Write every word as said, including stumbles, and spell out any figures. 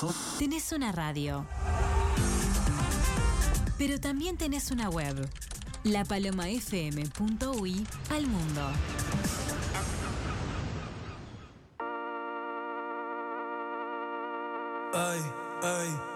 Tenés una radio, pero también tenés una web, la paloma f m punto u y al mundo. Ay, ay.